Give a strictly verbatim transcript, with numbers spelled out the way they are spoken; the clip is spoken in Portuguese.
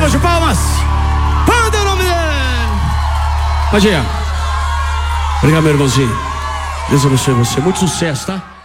salva de palmas. Panda é o nome dele. Pode ir. Obrigado, meu irmãozinho. Deus abençoe você. Muito sucesso, tá?